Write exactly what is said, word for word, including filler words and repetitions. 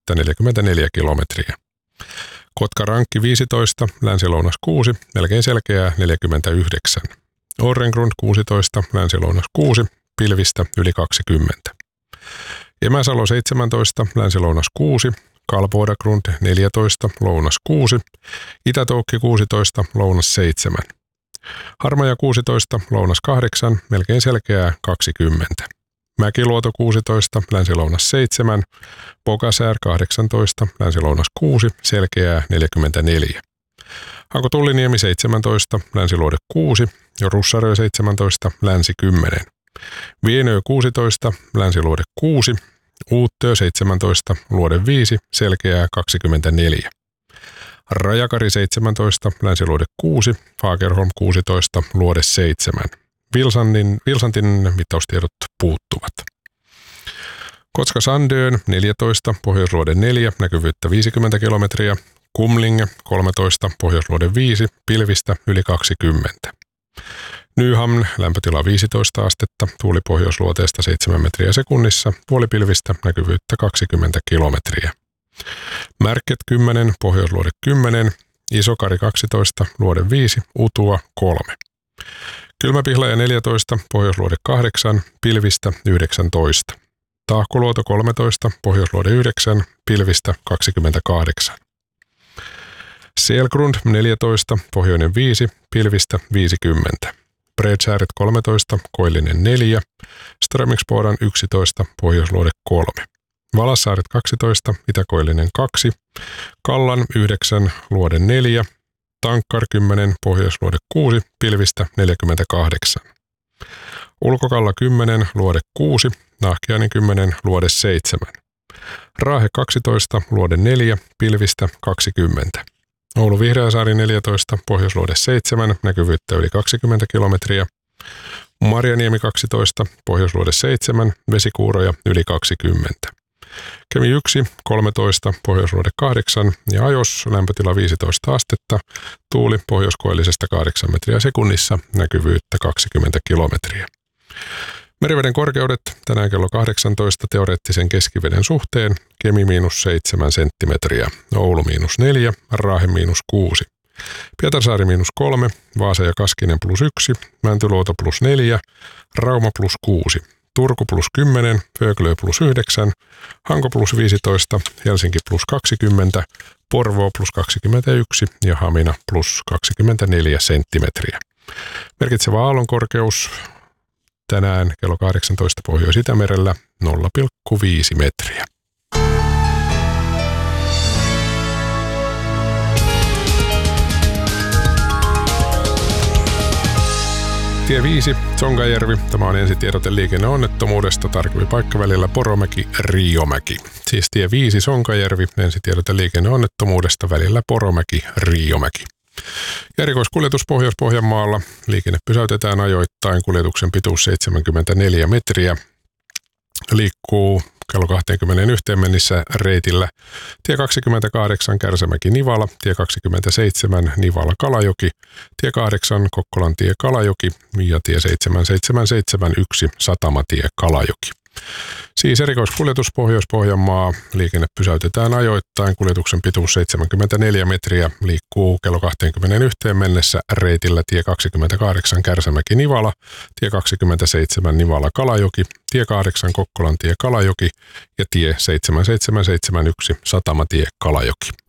näkyvyyttä neljäkymmentäneljä kilometriä. Kotkarankki viisitoista, länsi-lounas kuusi, melkein selkeää neljäkymmentäyhdeksän. Orrengrund kuusitoista, länsi-lounas kuusi, pilvistä yli kaksikymmentä. Emäsalo seitsemäntoista, länsi-lounas kuusi, Kalbodagrund neljätoista, lounas kuusi, Itä-Toukki kuusitoista, lounas seitsemän. Harmaja kuusitoista, lounas kahdeksan, melkein selkeää kaksikymmentä. Mäkiluoto kuusitoista, länsi-lounas seitsemän, Pokasär kahdeksantoista, länsi-lounas kuusi, selkeää neljäkymmentäneljä. Hanko-Tulliniemi seitsemäntoista, länsiluode kuusi, Russarö seitsemäntoista, länsi kymmenen. Vienö kuusitoista, länsiluode kuusi, Uuttöö seitsemäntoista, luode viisi, selkeää kaksikymmentäneljä. Rajakari seitsemäntoista, länsiluode kuusi, Fagerholm kuusitoista, luode seitsemän. Vilsantin, Vilsantin mittaustiedot puuttuvat. Kotka-Sandön neljätoista, pohjoisluode neljä, näkyvyyttä viisikymmentä kilometriä. Kumlinge kolmetoista, pohjoisluode viisi, pilvistä yli kaksikymmentä. Nyhamn, lämpötila viisitoista astetta, tuuli pohjoisluoteesta seitsemän metriä sekunnissa, puolipilvistä, näkyvyyttä kaksikymmentä kilometriä. Märket kymmenen, pohjoisluode kymmenen, Isokari kaksitoista, luode viisi, Utua kolme. Kylmäpihlaja neljätoista, pohjoisluode kahdeksan, pilvistä yhdeksäntoista. Tahkoluoto kolmetoista, pohjoisluode yhdeksän, pilvistä kaksikymmentäkahdeksan. Selgrund neljätoista, pohjoinen viisi, pilvistä viisikymmentä. Bredsääret kolmetoista, koillinen neljä, Strömingsporan yksitoista, pohjoisluode kolme. Valassaaret kaksitoista, itäkoillinen kaksi, Kallan yhdeksän, luode neljä, Tankkar kymmenen, pohjoisluode kuusi, pilvistä neljäkymmentäkahdeksan. Ulkokalla kymmenen, luode kuusi, Nahkiainen kymmenen, luode seitsemän. Raahe kaksitoista, luode neljä, pilvistä kaksikymmentä. Oulu Vihreäsaari neljätoista, pohjoisluode seitsemän, näkyvyyttä yli kaksikymmentä kilometriä. Marjaniemi kaksitoista, pohjoisluode seitsemän, vesikuuroja yli kaksikymmentä. Kemi yksi, kolmetoista, pohjoisluode kahdeksan ja Ajos, lämpötila viisitoista astetta, tuuli pohjoiskoillisesta kahdeksan metriä sekunnissa, näkyvyyttä kaksikymmentä kilometriä. Meriveden korkeudet tänään kello kahdeksantoista teoreettisen keskiveden suhteen, Kemi miinus seitsemän senttimetriä, Oulu miinus neljä, Raahe miinus kuusi. Pietarsaari miinus kolme, Vaasa ja Kaskinen plus yksi, Mäntyluoto plus neljä, Rauma plus kuusi. Turku plus kymmenen, Föglö plus yhdeksän, Hanko plus viisitoista, Helsinki plus kaksikymmentä, Porvoo plus kaksikymmentäyksi ja Hamina plus kaksikymmentäneljä senttimetriä. Merkitsevä aallonkorkeus tänään kello kahdeksantoista Pohjois-Itämerellä nolla pilkku viisi metriä. Tie viisi, Sonkajärvi. Tämä on ensitiedote liikenneonnettomuudesta. Tarkempi paikka välillä Poromäki-Riiomäki. Siis tie viisi, Sonkajärvi. Ensitiedote liikenneonnettomuudesta välillä Poromäki-Riiomäki. Ja erikoiskuljetus Pohjois-Pohjanmaalla. Liikenne pysäytetään ajoittain. Kuljetuksen pituus seitsemänkymmentäneljä metriä. Liikkuu kello kaksikymmentäyksi mennessä reitillä tie kaksikymmentäkahdeksan Kärsämäki-Nivala, tie kaksikymmentäseitsemän Nivala-Kalajoki, tie kahdeksan Kokkolantie Kalajoki ja tie seitsemän seitsemän seitsemän yksi Satamatie Kalajoki. Siis erikoiskuljetus Pohjois-Pohjanmaa. Liikenne pysäytetään ajoittain. Kuljetuksen pituus seitsemänkymmentäneljä metriä. Liikkuu kello kaksikymmentäyksi mennessä reitillä tie kaksikymmentäkahdeksan Kärsämäki-Nivala, tie kaksikymmentäseitsemän Nivala-Kalajoki, tie kahdeksan Kokkolantie Kalajoki ja tie seitsemän seitsemän seitsemän yksi Satamatie Kalajoki.